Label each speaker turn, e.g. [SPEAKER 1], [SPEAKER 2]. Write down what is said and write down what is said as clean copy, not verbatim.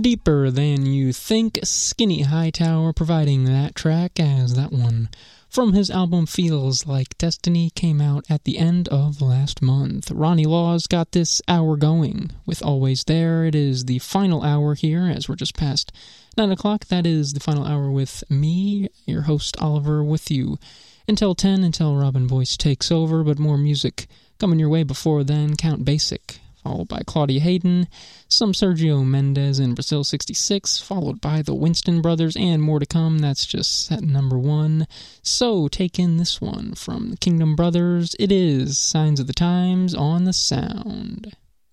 [SPEAKER 1] Deeper Than You Think, Skinny Hightower providing that track as that one from his album Feels Like Destiny came out at the end of last month. Ronnie Law's got this hour going with Always There. It is the final hour here as we're just past 9 o'clock. That is the final hour with me, your host Oliver, with you until 10, until Robin Boyce takes over, but more music coming your way before then. Count Basic, followed by Claudia Hayden, some Sergio Mendes in Brazil 66, followed by the Winston Brothers, and more to come. That's just set number 1. So take in this one from the Kingdom Brothers. It is Signs of the Times on the Sound.